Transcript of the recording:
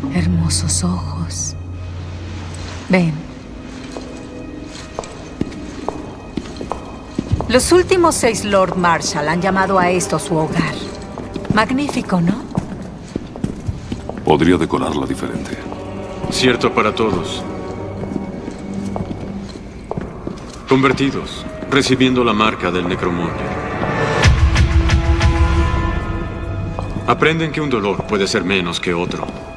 Hermosos ojos. Ven. Los últimos 6 Lord Marshal han llamado a esto su hogar. Magnífico, ¿no? Podría decorarla diferente. Cierto para todos. Convertidos, recibiendo la marca del Necromorphia. Aprenden que un dolor puede ser menos que otro.